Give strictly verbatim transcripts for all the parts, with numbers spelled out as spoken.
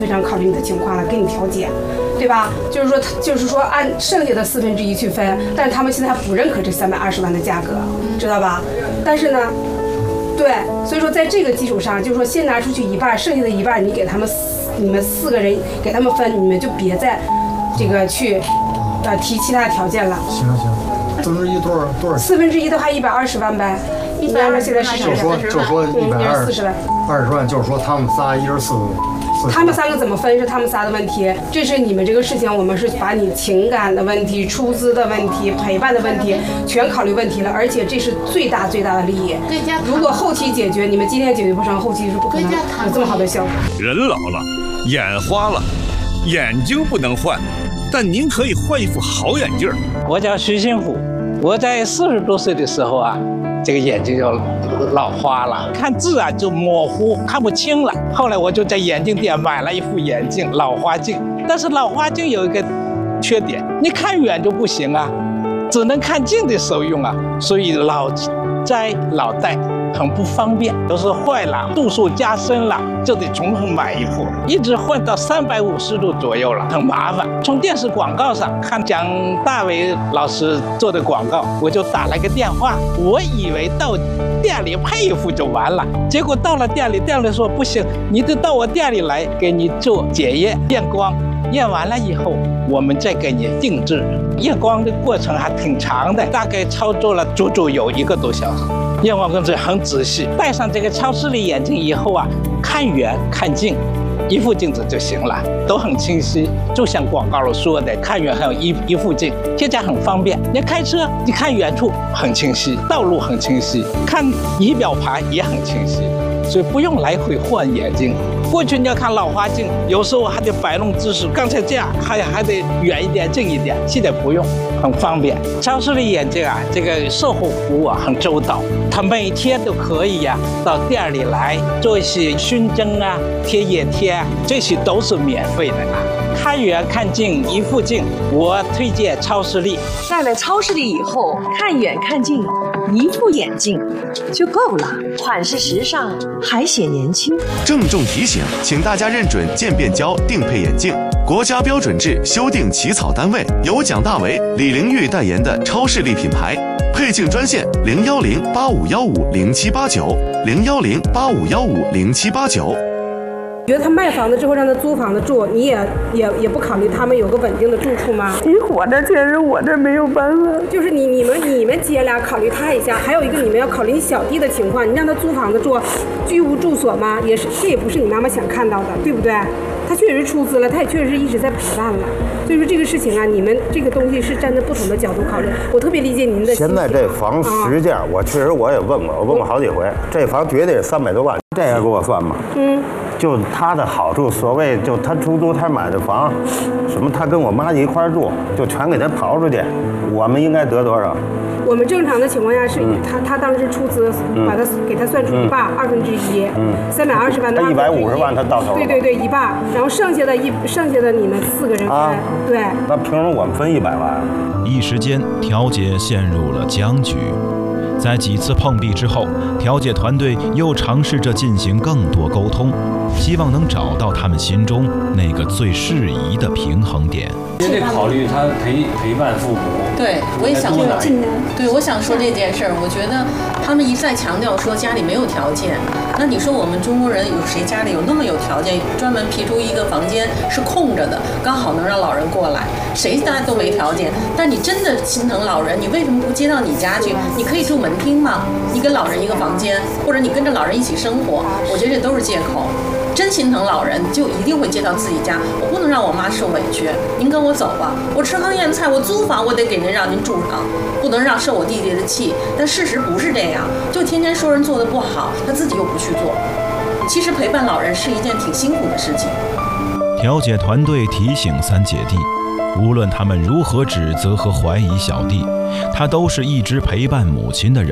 非常考虑你的情况了，给你调解，对吧？就是说，就是说按剩下的四分之一去分，但是他们现在还不认可这三百二十万的价格，知道吧？但是呢，对，所以说在这个基础上，就是说先拿出去一半，剩下的一半你给他们，你们四个人给他们分，你们就别再这个去呃提其他条件了。 行行，四分之一多少多少？ 四分之一的话，一百二十万呗。一百二现在市场就说就说一百二十万， 二十万，就是说他们仨一人四。 他们三个怎么分是他们仨的问题，这是你们这个事情，我们是把你情感的问题、出资的问题、陪伴的问题全考虑问题了，而且这是最大最大的利益。如果后期解决，你们今天解决不成，后期是不可能有这么好的效果。 人老了，眼花了，眼睛不能换，但您可以换一副好眼镜。 我叫徐新虎，我在四十多岁的时候啊，这个眼睛就老花了，看字啊就模糊，看不清了。后来我就在眼镜店买了一副眼镜，老花镜。但是老花镜有一个缺点，你看远就不行啊，只能看近的时候用啊，所以老摘老戴很不方便，都是坏了，度数加深了，就得重新买一副，一直换到三百五十度左右了，很麻烦。从电视广告上看蒋大为老师做的广告，我就打了个电话，我以为到店里配一副就完了，结果到了店里，店里说不行，你得到我店里来给你做检验验光，验完了以后我们再给你定制。验光的过程还挺长的，大概操作了足足有一个多小时。验光工作很仔细，戴上这个超视力眼镜以后啊，看远看近，一副镜子就行了，都很清晰。就像广告里说的，看远还有一一副镜，现在很方便。你开车，你看远处很清晰，道路很清晰，看仪表盘也很清晰，所以不用来回换眼镜。过去你要看老花镜，有时候还得摆弄姿势，刚才这样还还得远一点近一点，现在不用，很方便。超视力眼镜啊，这个售后服务啊很周到，他每天都可以呀、啊、到店里来做一些熏蒸啊、贴眼贴啊，这些都是免费的啊。看远看近一副镜，我推荐超视力。 戴了超视力以后，看远看近一副眼镜就够了，款式时尚，还显年轻。 郑重提醒，请大家认准渐变胶定配眼镜，国家标准制修订起草单位，由蒋大为、李玲玉代言的超视力品牌。配镜专线零幺零八五幺五零七八九零幺零八五幺五零七八九。 觉得他卖房子之后让他租房子住，你也也也不考虑他们有个稳定的住处吗？ 你我这确实我这没有办法。 就是你你们你们姐俩考虑他一下，还有一个你们要考虑你小弟的情况，你让他租房子住，居无住所吗？也是，这也不是你妈妈想看到的，对不对？他确实出资了，他也确实一直在陪伴了。所以说这个事情啊，你们这个东西是站在不同的角度考虑。我特别理解您的。 现在这房实价，啊、我确实我也问过，我问过好几回，这房绝对三百多万，这也给我算吗？ 嗯。 就他的好处，所谓就他出租他买的房，什么他跟我妈一块住，就全给他刨出去，我们应该得多少？ 我们正常的情况下是，嗯、他他当时出资，嗯、把他给他算出一半，二、嗯、分之一，三百二十万的一百五十万他到手了。 对对对，一半，然后剩下的一剩下的你们四个人分，啊、对。 那凭什么我们分一百万？ 一时间，调解陷入了僵局。在几次碰壁之后，调解团队又尝试着进行更多沟通，希望能找到他们心中那个最适宜的平衡点。 也得考虑他陪陪伴父母。 对，我也想说，对，我想说这件事儿。我觉得他们一再强调说家里没有条件，那你说我们中国人有谁家里有那么有条件，专门批出一个房间是空着的，刚好能让老人过来？谁家都没条件，但你真的心疼老人，你为什么不接到你家去？你可以住门厅吗？你跟老人一个房间，或者你跟着老人一起生活，我觉得这都是借口。真心疼老人，就一定会接到自己家。我不能让我妈受委屈，您跟我走吧。我吃糠咽菜，我租房，我得给您让您住上，不能让受我弟弟的气。但事实不是这样，就天天说人做的不好，他自己又不去做。其实陪伴老人是一件挺辛苦的事情。 调解团队提醒三姐弟，无论他们如何指责和怀疑小弟，他都是一直陪伴母亲的人。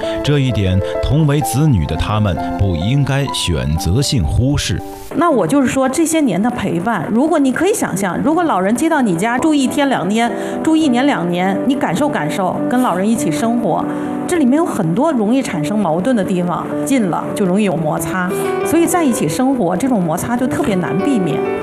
这一点，同为子女的他们不应该选择性忽视。 那我就是说，这些年的陪伴，如果你可以想象，如果老人接到你家住一天两天，住一年两年，你感受感受，跟老人一起生活，这里面有很多容易产生矛盾的地方，近了就容易有摩擦，所以在一起生活，这种摩擦就特别难避免。